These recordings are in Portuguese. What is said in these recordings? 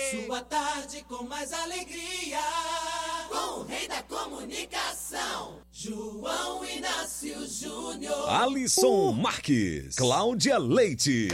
Sua tarde com mais alegria, com o rei da comunicação, João Inácio Júnior. Alisson Marques, Cláudia Leite.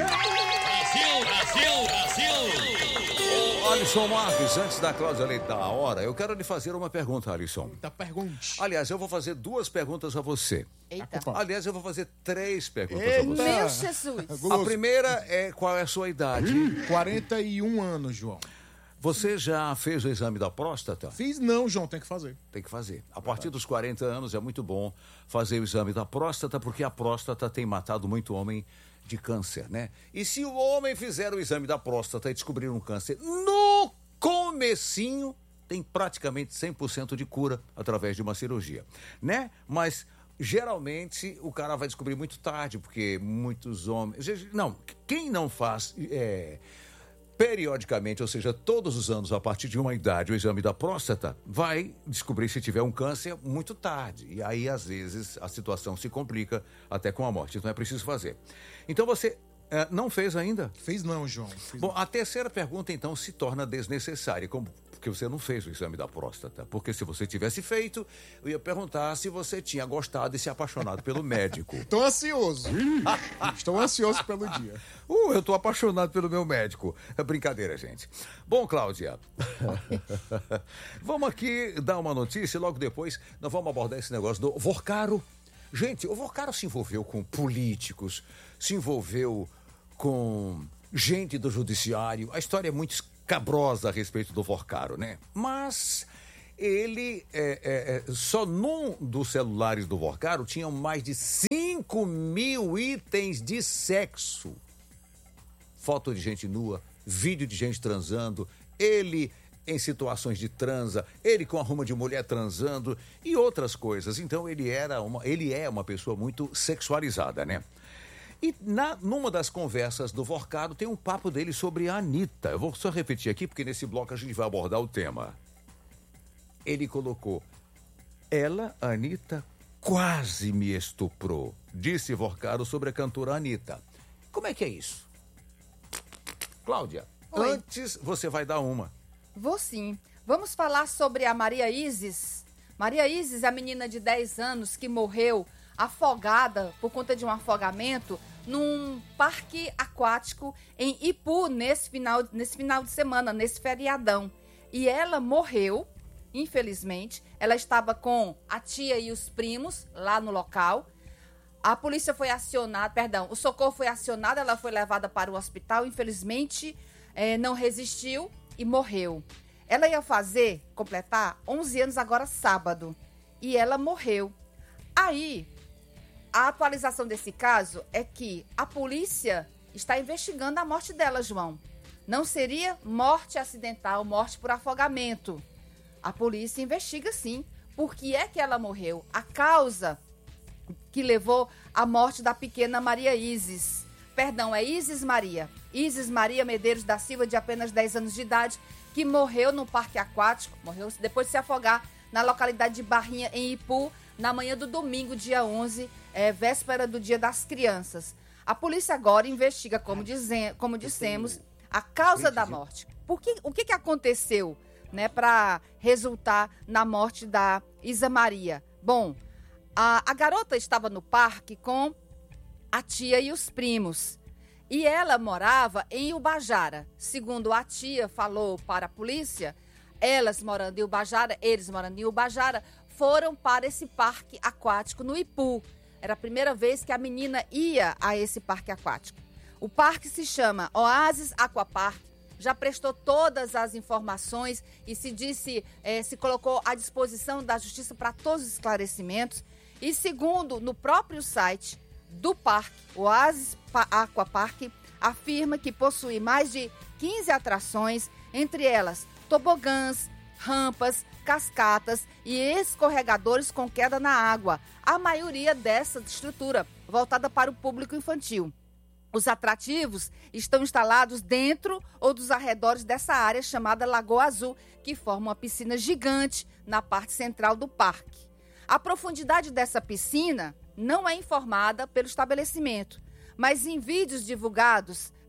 Brasil! Alisson Marques, antes da Cláudia Leite da hora, eu quero lhe fazer uma pergunta, Alisson. Pergunte. Aliás, eu vou fazer 2 perguntas a você. Eita. Aliás, eu vou fazer 3 perguntas a você. Meu Jesus. A primeira é qual é a sua idade? 41 anos, João. Você já fez o exame da próstata? Fiz não, João, tem que fazer. Tem que fazer. A partir dos 40 anos é muito bom fazer o exame da próstata, porque a próstata tem matado muito homem de câncer, né? E se o homem fizer o exame da próstata e descobrir um câncer no comecinho, tem praticamente 100% de cura através de uma cirurgia, né? Mas geralmente o cara vai descobrir muito tarde, porque muitos homens... Não, quem não faz... periodicamente, ou seja, todos os anos, a partir de uma idade, o exame da próstata, vai descobrir se tiver um câncer muito tarde. E aí, às vezes, a situação se complica até com a morte. Então, é preciso fazer. Então, você não fez ainda? Fiz não, João. Bom, a terceira pergunta, então, se torna desnecessária. Porque você não fez o exame da próstata. Porque se você tivesse feito, eu ia perguntar se você tinha gostado e se apaixonado pelo médico. Estou ansioso. Estou ansioso pelo dia. Eu estou apaixonado pelo meu médico. É brincadeira, gente. Bom, Cláudia, vamos aqui dar uma notícia e logo depois nós vamos abordar esse negócio do Vorcaro. Gente, o Vorcaro se envolveu com políticos, se envolveu com gente do judiciário. A história é muito escabrosa a respeito do Vorcaro, né? Mas ele, só num dos celulares do Vorcaro tinham mais de 5 mil itens de sexo. Foto de gente nua, vídeo de gente transando, ele em situações de transa, ele com a arruma de mulher transando e outras coisas. Então ele é uma pessoa muito sexualizada, né? E numa das conversas do Vorcaro tem um papo dele sobre a Anitta. Eu vou só repetir aqui porque nesse bloco a gente vai abordar o tema. Ele colocou: ela, a Anitta, quase me estuprou, disse Vorcaro sobre a cantora Anitta. Como é que é isso? Cláudia, Oi. Antes você vai dar uma. Vou sim. Vamos falar sobre a Maria Isis. Maria Isis, a menina de 10 anos que morreu afogada por conta de um afogamento num parque aquático em Ipu nesse final de semana, nesse feriadão. E ela morreu, infelizmente. Ela estava com a tia e os primos lá no local. A polícia foi acionada, o socorro foi acionado, ela foi levada para o hospital, infelizmente não resistiu e morreu. Ela ia completar 11 anos agora sábado, e ela morreu. Aí, a atualização desse caso é que a polícia está investigando a morte dela, João. Não seria morte acidental, morte por afogamento. A polícia investiga sim, por que é que ela morreu, a causa que levou à morte da pequena Maria Isis. Perdão, é Isis Maria. Isis Maria Medeiros da Silva, de apenas 10 anos de idade, que morreu no parque aquático, morreu depois de se afogar na localidade de Barrinha, em Ipu, na manhã do domingo, dia 11, véspera do Dia das Crianças. A polícia agora investiga, como dissemos, a causa da morte. O que aconteceu, né, para resultar na morte da Isa Maria? Bom, a garota estava no parque com a tia e os primos. E ela morava em Ubajara. Segundo a tia falou para a polícia, eles morando em Ubajara, foram para esse parque aquático no Ipu. Era a primeira vez que a menina ia a esse parque aquático. O parque se chama Oasis Aquapark. Já prestou todas as informações e se colocou à disposição da justiça para todos os esclarecimentos. E segundo, no próprio site do parque, o Oasis Aquapark afirma que possui mais de 15 atrações, entre elas tobogãs, rampas, cascatas e escorregadores com queda na água. A maioria dessa estrutura voltada para o público infantil. Os atrativos estão instalados dentro ou dos arredores dessa área chamada Lagoa Azul, que forma uma piscina gigante na parte central do parque. A profundidade dessa piscina não é informada pelo estabelecimento, mas em vídeos divulgados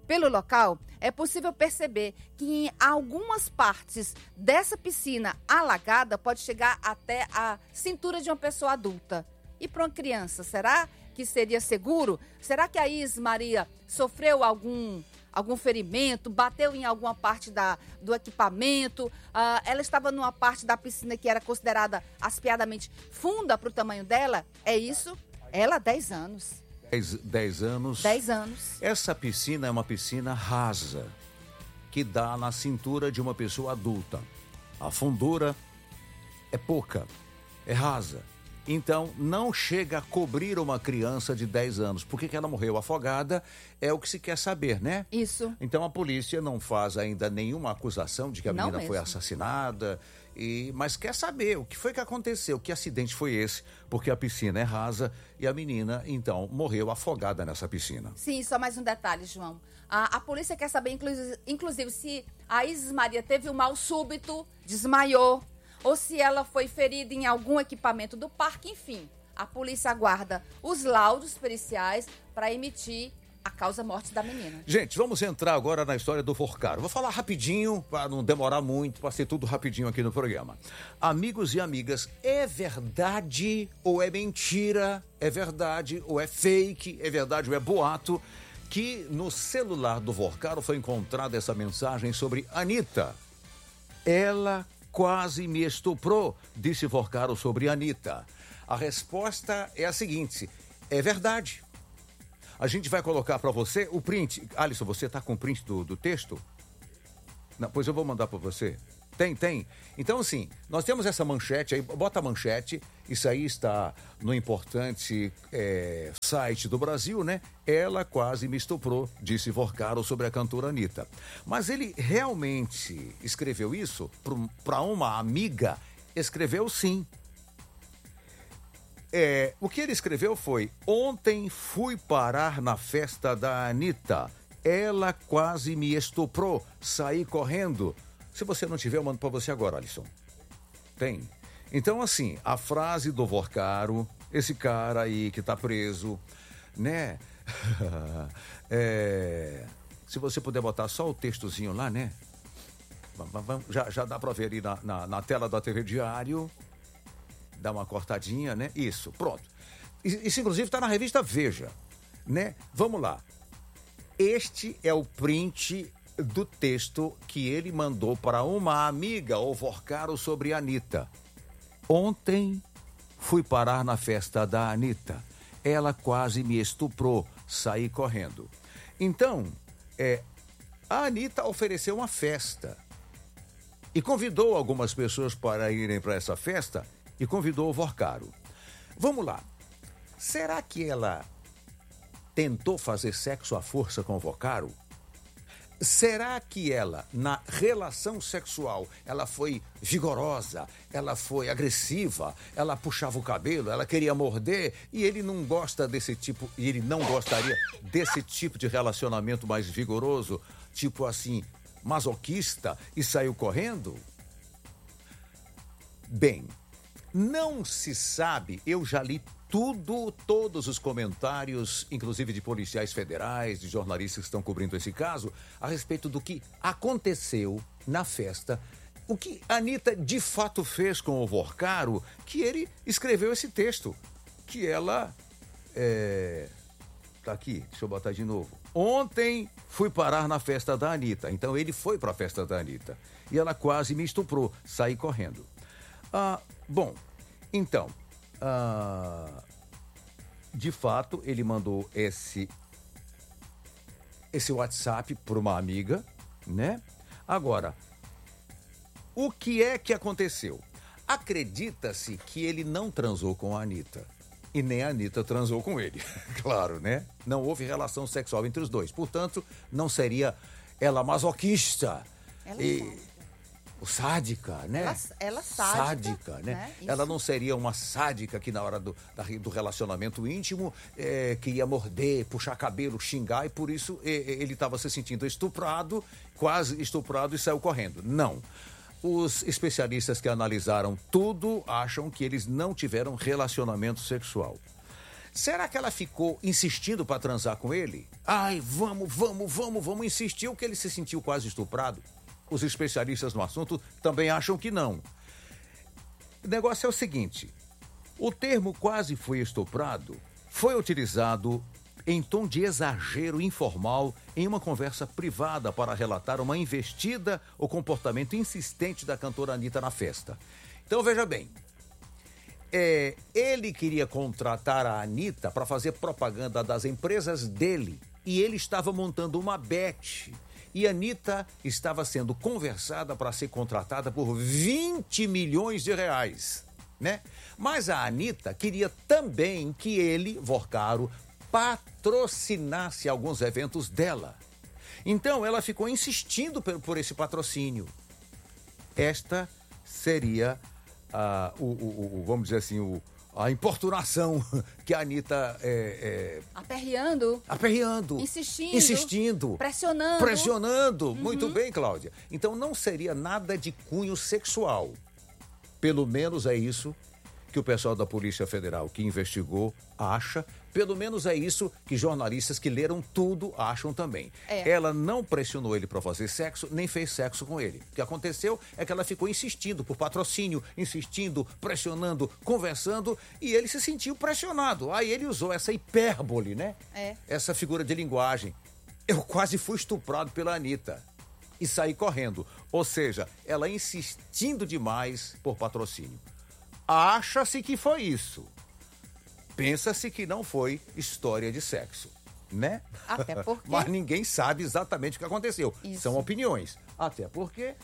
Pelo local, é possível perceber que em algumas partes dessa piscina alagada pode chegar até a cintura de uma pessoa adulta. E para uma criança, será que seria seguro? Será que a Isis Maria sofreu algum ferimento, bateu em alguma parte do equipamento? Ela estava numa parte da piscina que era considerada aspiadamente funda para o tamanho dela? É isso? Ela, 10 anos. 10 anos. 10 anos. Essa piscina é uma piscina rasa, que dá na cintura de uma pessoa adulta. A fundura é pouca, é rasa. Então, não chega a cobrir uma criança de 10 anos. Por que ela morreu afogada? É o que se quer saber, né? Isso. Então, a polícia não faz ainda nenhuma acusação de que a menina foi assassinada, mas quer saber o que foi que aconteceu, que acidente foi esse, porque a piscina é rasa e a menina, então, morreu afogada nessa piscina. Sim, só mais um detalhe, João. A polícia quer saber, inclusive, se a Isis Maria teve um mal súbito, desmaiou, ou se ela foi ferida em algum equipamento do parque, enfim. A polícia aguarda os laudos periciais para emitir a causa-morte da menina. Gente, vamos entrar agora na história do Vorcaro. Vou falar rapidinho, para não demorar muito, para ser tudo rapidinho aqui no programa. Amigos e amigas, é verdade ou é mentira? É verdade ou é fake? É verdade ou é boato? Que no celular do Vorcaro foi encontrada essa mensagem sobre Anitta. Ela quase me estuprou, disse Vorcaro sobre Anitta. A resposta é a seguinte: é verdade. A gente vai colocar para você o print. Alisson, você tá com o print do texto? Não, pois eu vou mandar para você. Tem. Então, assim, nós temos essa manchete aí, bota a manchete, isso aí está no importante site do Brasil, né? Ela quase me estuprou, disse Vorcaro sobre a cantora Anitta. Mas ele realmente escreveu isso para uma amiga? Escreveu sim. O que ele escreveu foi: ontem fui parar na festa da Anitta. Ela quase me estuprou, saí correndo. Se você não tiver, eu mando para você agora, Alisson. Tem. Então, assim, a frase do Vorcaro, esse cara aí que tá preso, né? Se você puder botar só o textozinho lá, né? Já dá para ver ali na tela da TV Diário. Dá uma cortadinha, né? Isso, pronto. Isso, inclusive, está na revista Veja, né? Vamos lá. Este é o print do texto que ele mandou para uma amiga, o Vorcaro, sobre a Anitta. Ontem fui parar na festa da Anitta. Ela quase me estuprou, saí correndo. Então, a Anitta ofereceu uma festa e convidou algumas pessoas para irem para essa festa e convidou o Vorcaro. Vamos lá. Será que ela tentou fazer sexo à força com o Vorcaro? Será que ela, na relação sexual, ela foi vigorosa, ela foi agressiva, ela puxava o cabelo, ela queria morder e ele não gosta desse tipo, e ele não gostaria desse tipo de relacionamento mais vigoroso, tipo assim, masoquista, e saiu correndo? Bem, não se sabe, eu já li todos os comentários, inclusive de policiais federais, de jornalistas que estão cobrindo esse caso, a respeito do que aconteceu na festa, o que a Anitta de fato fez com o Vorcaro, que ele escreveu esse texto, que ela... Tá aqui, deixa eu botar de novo. Ontem fui parar na festa da Anitta, então ele foi para a festa da Anitta, e ela quase me estuprou, saí correndo. Bom, então... de fato, ele mandou esse WhatsApp para uma amiga, né? Agora, o que é que aconteceu? Acredita-se que ele não transou com a Anitta e nem a Anitta transou com ele. Claro, né? Não houve relação sexual entre os dois. Portanto, não seria ela masoquista. Sádica, né? Ela sádica, né? Ela não seria uma sádica que na hora do relacionamento íntimo que ia morder, puxar cabelo, xingar, e por isso ele estava se sentindo estuprado, quase estuprado, e saiu correndo. Não. Os especialistas que analisaram tudo acham que eles não tiveram relacionamento sexual. Será que ela ficou insistindo para transar com ele? Ai, vamos, insistiu que ele se sentiu quase estuprado. Os especialistas no assunto também acham que não. O negócio é o seguinte, o termo quase foi estuprado foi utilizado em tom de exagero informal em uma conversa privada para relatar uma investida ou comportamento insistente da cantora Anitta na festa. Então, veja bem, ele queria contratar a Anitta para fazer propaganda das empresas dele e ele estava montando uma bet. E a Anitta estava sendo conversada para ser contratada por 20 milhões de reais, né? Mas a Anitta queria também que ele, Vorcaro, patrocinasse alguns eventos dela. Então, ela ficou insistindo por esse patrocínio. Esta seria, vamos dizer assim, a importunação que a Anitta... Aperreando. Insistindo. Pressionando. Muito bem, Cláudia. Então, não seria nada de cunho sexual. Pelo menos é isso que o pessoal da Polícia Federal que investigou acha. Pelo menos é isso que jornalistas que leram tudo acham também. Ela não pressionou ele para fazer sexo, nem fez sexo com ele. O que aconteceu é que ela ficou insistindo por patrocínio, insistindo, pressionando, conversando, e ele se sentiu pressionado. Aí ele usou essa hipérbole, né? Essa figura de linguagem. Eu quase fui estuprado pela Anitta e saí correndo. Ou seja, ela insistindo demais por patrocínio. Acha-se que foi isso. Pensa-se que não foi história de sexo, né? Até porque... Mas ninguém sabe exatamente o que aconteceu. Isso. São opiniões. Até porque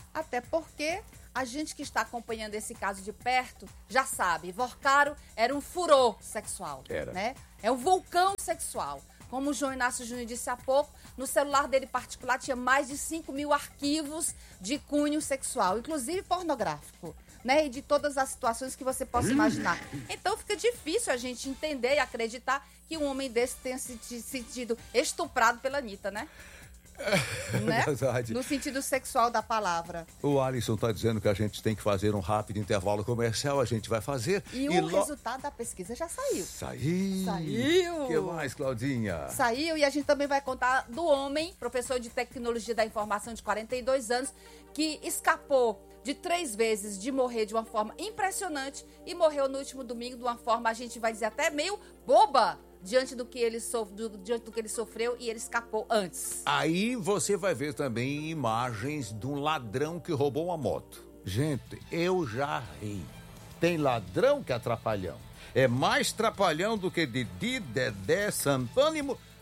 a gente que está acompanhando esse caso de perto já sabe, Vorcaro era um furor sexual. Era. Né? É um vulcão sexual. Como o João Inácio Júnior disse há pouco, no celular dele particular tinha mais de 5 mil arquivos de cunho sexual, inclusive pornográfico. Né, e de todas as situações que você possa imaginar. Então fica difícil a gente entender e acreditar que um homem desse tenha se sentido estuprado pela Anitta, né? Né? Verdade. No sentido sexual da palavra. O Alisson está dizendo que a gente tem que fazer um rápido intervalo comercial, a gente vai fazer. E o resultado da pesquisa já saiu. Saiu! O que mais, Claudinha? Saiu, e a gente também vai contar do homem, professor de tecnologia da informação de 42 anos, que escapou de 3 vezes de morrer de uma forma impressionante e morreu no último domingo de uma forma, a gente vai dizer, até meio boba, diante do que ele sofreu, e ele escapou antes. Aí você vai ver também imagens de um ladrão que roubou uma moto. Gente, eu já ri. Tem ladrão que é trapalhão. É mais trapalhão do que Didi, Dedé, Santana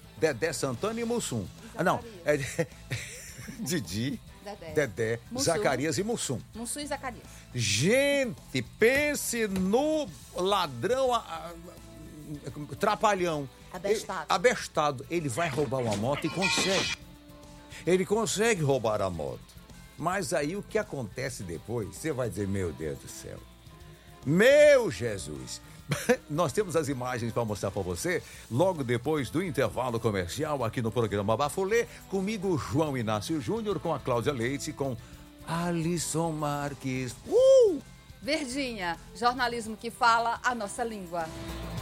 e Mussum. Não, é Didi, Dedé, Mussum, Zacarias e Mussum. Mussum e Zacarias. Gente, pense no ladrão trapalhão. Abestado. Ele vai roubar uma moto e consegue. Ele consegue roubar a moto. Mas aí o que acontece depois, você vai dizer, meu Deus do céu. Meu Jesus. Nós temos as imagens para mostrar para você logo depois do intervalo comercial aqui no programa Bafulê, comigo João Inácio Júnior, com a Cláudia Leite, com Alisson Marques. Verdinha, jornalismo que fala a nossa língua.